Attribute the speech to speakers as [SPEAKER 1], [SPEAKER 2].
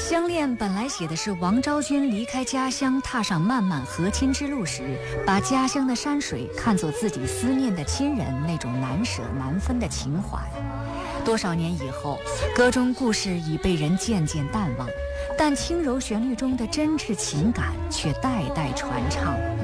[SPEAKER 1] 相恋本来写的是王昭君离开家乡，踏上漫漫和亲之路时，把家乡的山水看作自己思念的亲人，那种难舍难分的情怀。多少年以后，歌中故事已被人渐渐淡忘，但轻柔旋律中的真挚情感却代代传唱。